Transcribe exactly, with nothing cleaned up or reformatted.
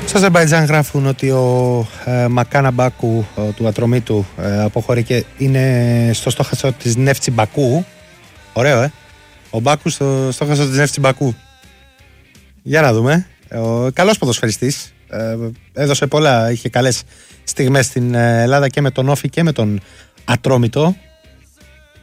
Στο Αζερμπαϊτζάν γράφουν ότι ο ε, Μακάνα Μπάκου ο, του Ατρομήτου ε, αποχωρεί και είναι στο στόχαστρο της Νεύτσι Μπακού. Ωραίο, ε! Ο Μπάκου στο στόχαστρο της Νεύτσι Μπακού. Για να δούμε. Ο, καλός ποδοσφαιριστής. Ε, έδωσε πολλά, είχε καλές στιγμές στην Ελλάδα και με τον Όφη και με τον Ατρόμητο.